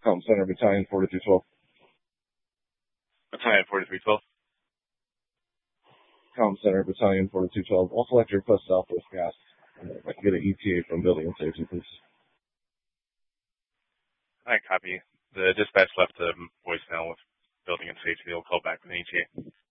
Comm Center, Battalion 4312. Battalion 4312. Comm Center, Battalion 4212. I'll select your request Southwest Gas. I can get an ETA from Building and Safety, please. I copy. The dispatch left a voicemail with Building and Safety. They'll call back with an ETA.